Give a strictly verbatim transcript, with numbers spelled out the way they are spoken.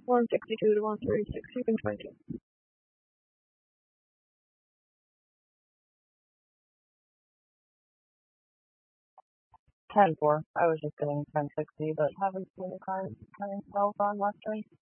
one sixty-two to one thirty-six. You can try it. ten four. I was just getting ten sixty, but haven't seen the current current sales on Western.